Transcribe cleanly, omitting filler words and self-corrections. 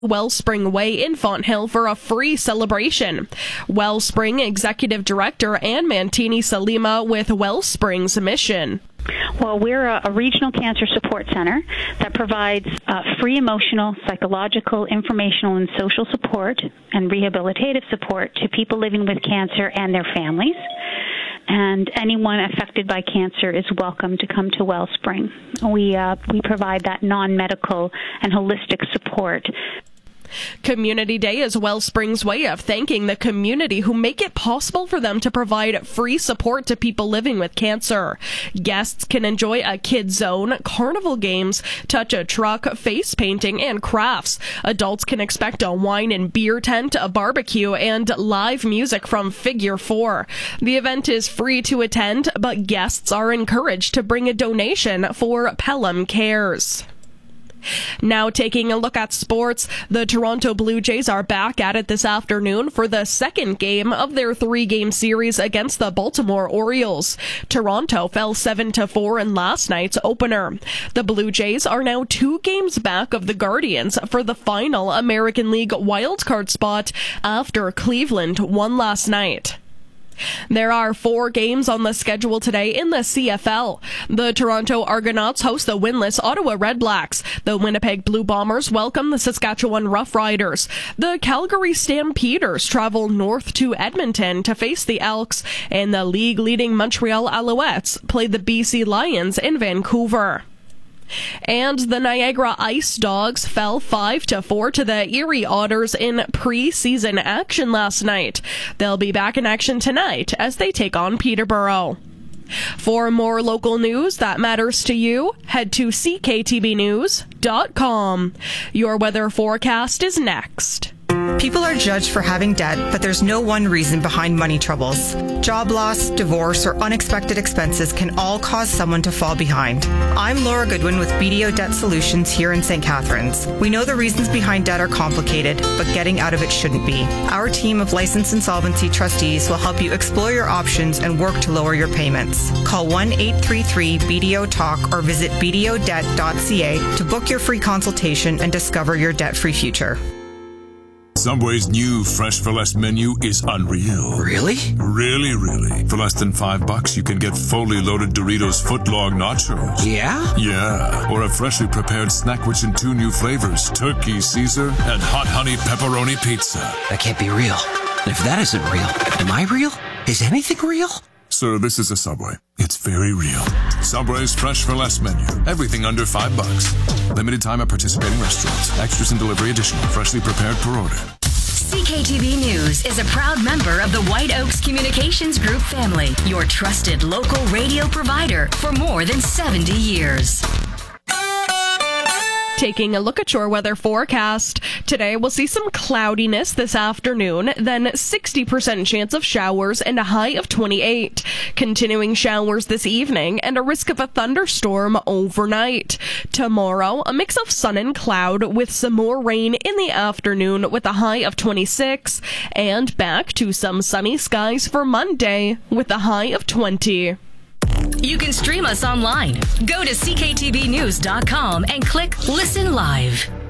Wellspring Way in Fonthill for a free celebration. Wellspring Executive Director Ann Mantini Salima with Wellspring's mission. Well, we're a regional cancer support center that provides free emotional, psychological, informational, and social support and rehabilitative support to people living with cancer and their families. And anyone affected by cancer is welcome to come to Wellspring. We provide that non-medical and holistic support. Community Day is Wellspring's way of thanking the community who make it possible for them to provide free support to people living with cancer. Guests can enjoy a kids zone, carnival games, touch a truck, face painting, and crafts. Adults can expect a wine and beer tent, a barbecue, and live music from Figure 4. The event is free to attend, but guests are encouraged to bring a donation for Pelham Cares. Now taking a look at sports, the Toronto Blue Jays are back at it this afternoon for the second game of their 3-game series against the Baltimore Orioles. Toronto fell 7-4 in last night's opener. The Blue Jays are now 2 games back of the Guardians for the final American League wildcard spot after Cleveland won last night. There are 4 games on the schedule today in the CFL. The Toronto Argonauts host the winless Ottawa Redblacks. The Winnipeg Blue Bombers welcome the Saskatchewan Roughriders. The Calgary Stampeders travel north to Edmonton to face the Elks, and the league-leading Montreal Alouettes play the BC Lions in Vancouver. And the Niagara Ice Dogs fell 5-4 to the Erie Otters in preseason action last night. They'll be back in action tonight as they take on Peterborough. For more local news that matters to you, head to cktbnews.com. Your weather forecast is next. People are judged for having debt, but there's no one reason behind money troubles. Job loss, divorce, or unexpected expenses can all cause someone to fall behind. I'm Laura Goodwin with BDO Debt Solutions here in St. Catharines. We know the reasons behind debt are complicated, but getting out of it shouldn't be. Our team of licensed insolvency trustees will help you explore your options and work to lower your payments. Call 1-833-BDO-TALK or visit bdodebt.ca to book your free consultation and discover your debt-free future. Subway's new Fresh for Less menu is unreal. Really? Really. For less than $5, you can get fully loaded Doritos footlong nachos. Yeah? Yeah. Or a freshly prepared snack rich in 2 new flavors, Turkey Caesar and Hot Honey Pepperoni Pizza. That can't be real. If that isn't real, am I real? Is anything real? Sir, this is a Subway. It's very real. Subway's Fresh for Less menu. Everything under $5. Limited time at participating restaurants. Extras and delivery additional. Freshly prepared per order. CKTB News is a proud member of the White Oaks Communications Group family, your trusted local radio provider for more than 70 years. Taking a look at your weather forecast. Today we'll see some cloudiness this afternoon, then 60% chance of showers and a high of 28. Continuing showers this evening and a risk of a thunderstorm overnight. Tomorrow, a mix of sun and cloud with some more rain in the afternoon with a high of 26. And back to some sunny skies for Monday with a high of 20. You can stream us online. Go to cktbnews.com and click Listen Live.